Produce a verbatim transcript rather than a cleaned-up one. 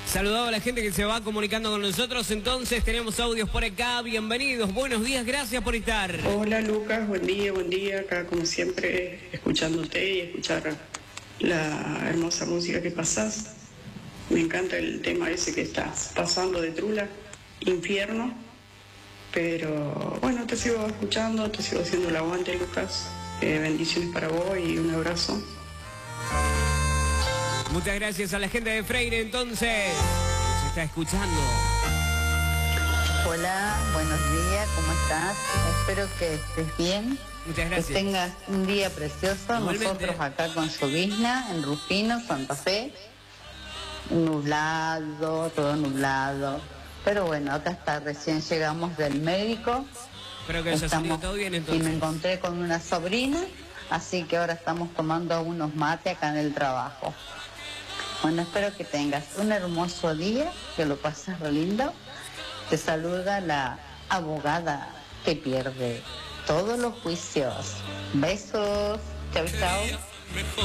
Saludado a la gente que se va comunicando con nosotros. Entonces tenemos audios por acá. Bienvenidos, buenos días, gracias por estar. Hola Lucas, buen día, buen día. Acá como siempre escuchándote y escuchar la hermosa música que pasás. Me encanta el tema ese que estás pasando de Trula, Infierno. Pero bueno, te sigo escuchando, te sigo haciendo el aguante, Lucas. Eh, bendiciones para vos y un abrazo. Muchas gracias a la gente de Freire, entonces, nos está escuchando. Hola, buenos días, ¿cómo estás? Espero que estés bien. Muchas gracias. Que tengas un día precioso. Igualmente. Nosotros acá con llovizna, en Rufino, Santa Fe. Nublado, todo nublado. Pero bueno, acá está, recién llegamos del médico. Espero que haya salido todo bien, Y entonces. me encontré con una sobrina, así que ahora estamos tomando unos mates acá en el trabajo. Bueno, espero que tengas un hermoso día, que lo pases re lindo. Te saluda la abogada que pierde todos los juicios. Besos. Chau, chau.